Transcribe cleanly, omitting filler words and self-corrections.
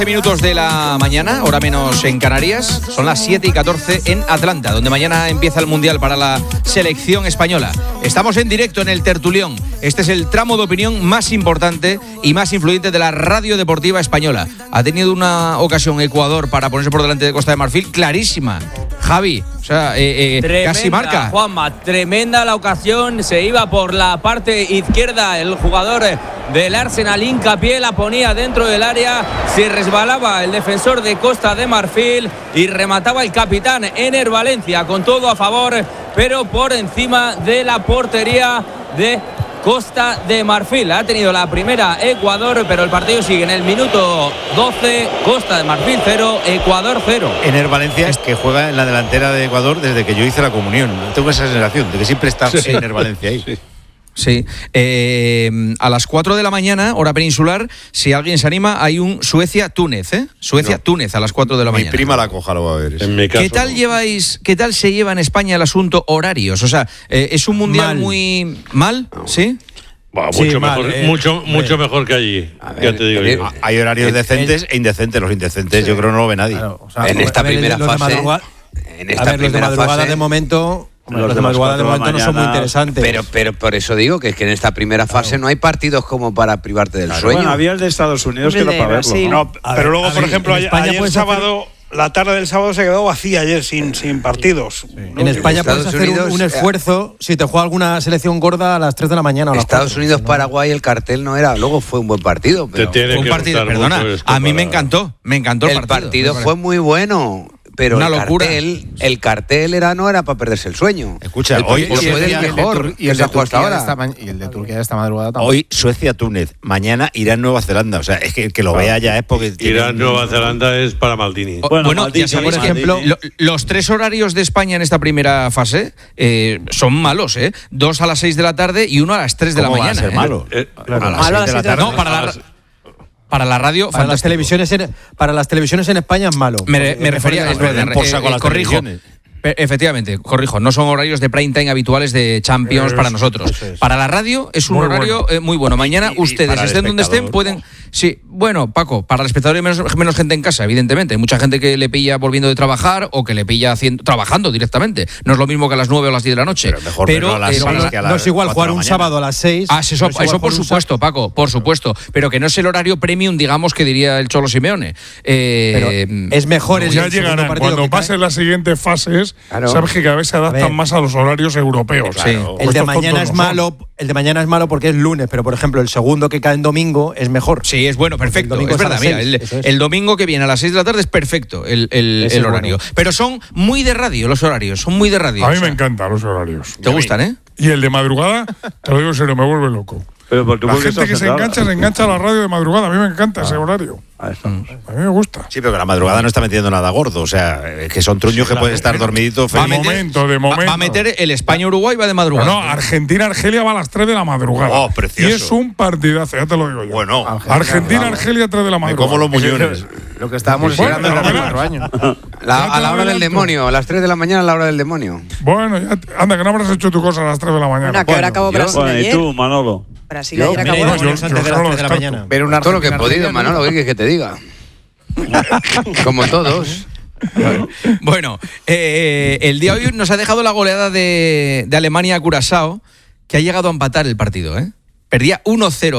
Minutos de la mañana, hora menos en Canarias, son las 7:14 en Atlanta, donde mañana empieza el Mundial para la selección española. Estamos en directo en el Tertulión. Este es el tramo de opinión más importante y más influyente de la radio deportiva española. Ha tenido una ocasión Ecuador para ponerse por delante de Costa de Marfil clarísima. Javi, o sea, casi marca. Juanma, tremenda la ocasión, se iba por la parte izquierda el jugador del Arsenal, hincapié, la ponía dentro del área, se resbalaba el defensor de Costa de Marfil y remataba el capitán Ener Valencia con todo a favor, pero por encima de la portería de Costa de Marfil. Ha tenido la primera Ecuador, pero el partido sigue en el minuto 12, Costa de Marfil 0, Ecuador 0. Ener Valencia es que juega en la delantera de Ecuador desde que yo hice la comunión. Tengo esa sensación de que siempre está Ener Valencia ahí. Sí. A las 4 de la mañana, hora peninsular, si alguien se anima, hay un Suecia-Túnez, Suecia-Túnez a las 4 de la mañana. Mi prima la coja lo va a ver. En mi caso, ¿Qué tal se lleva en España el asunto horarios? O sea, ¿es un mundial muy mal? ¿Sí? Mucho mejor, mucho mejor que allí. Ya te digo yo. Hay horarios decentes e indecentes. Los indecentes yo creo que no lo ve nadie. Claro, o sea, en esta primera fase. Los de madrugada de momento. Los de madrugada de momento no son muy interesantes. Pero por eso digo que es que en esta primera fase no hay partidos como para privarte del sueño. Bueno, había el de Estados Unidos que era para verlo. Sí. No, pero luego, por ejemplo, ayer sábado, la tarde del sábado se quedó vacía ayer sin partidos. En España puedes hacer un esfuerzo si te juega alguna selección gorda a las 3 de la mañana. Estados Unidos, Paraguay, el cartel no era. Luego fue un buen partido. Pero un partido, perdona. A mí me encantó el partido. El partido fue muy bueno. Pero una locura. El cartel no era para perderse el sueño. Escucha, hoy fue el mejor y el de Turquía y el de Turquía de esta madrugada también. Hoy Suecia-Túnez, mañana Irán-Nueva Zelanda. O sea, es que el que lo vea ya es porque Irán-Nueva Zelanda es para Maldini. Bueno, Maldini, ya sabéis, por ejemplo, los 3 horarios de España en esta primera fase son malos, 2 a las 6 de la tarde y 1 a las 3 de la mañana. Va a ser malo. A las 6 de la tarde. No, para la radio, para las televisiones en España es malo. Me refería a corrijo. Efectivamente, corrijo, no son horarios de prime time habituales de Champions para nosotros. Para la radio es un horario muy bueno. Mañana ustedes, estén donde estén, pueden... Sí, bueno, Paco, para el espectador hay menos gente en casa, evidentemente. Hay mucha gente que le pilla volviendo de trabajar o que le pilla trabajando directamente. No es lo mismo que a las 9 o a las 10 de la noche. Pero a las 6 que a las no es igual jugar un sábado a las 6. Eso por supuesto, Paco, por supuesto. Pero que no es el horario premium, digamos, que diría el Cholo Simeone. Pero es mejor el ya llegarán. Cuando pasen las siguientes fases, sabes que cada vez se adaptan más a los horarios europeos. Sí. El de mañana es malo. El de mañana es malo porque es lunes, pero por ejemplo el segundo que cae en domingo es mejor. Sí, es bueno, perfecto. Es verdad, mira, el domingo que viene a las 6 de la tarde es perfecto el horario. Bueno. Pero son muy de radio los horarios, son muy de radio. A mí me encantan los horarios. ¿Te gustan, eh? Y el de madrugada, te lo digo en serio, me vuelve loco. La gente que se engancha a la radio de madrugada. A mí me encanta ese horario. A mí me gusta. Sí, pero que la madrugada no está metiendo nada gordo. O sea, que son truños que pueden estar dormiditos. De momento. Va a meter el España-Uruguay, va de madrugada. No, Argentina-Argelia va a las 3 de la madrugada. Oh, precioso. Y es un partidazo, ya te lo digo yo. Bueno. Argentina-Argelia, 3 de la madrugada. Como los muñones. Lo que estábamos esperando hace 4 años. A la hora del demonio, a las 3 de la mañana a la hora del demonio. Bueno, anda, que no habrás hecho tu cosa a las 3 de la mañana. Bueno, que ahora acabó Brasil ayer. ¿Y tú, Manolo? Brasil ayer acabó. Antes de las 3 de la mañana. Todo lo que he podido, Manolo, ¿qué quieres que te diga? Como todos. Bueno, el día de hoy nos ha dejado la goleada de Alemania a Curazao, que ha llegado a empatar el partido, Perdía 1-0